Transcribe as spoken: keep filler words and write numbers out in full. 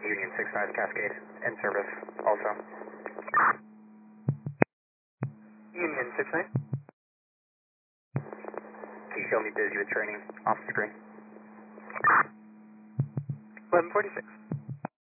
Union six five Cascade, in service, also. Union six nine. Can you show me busy with training, off the screen? eleven forty-six.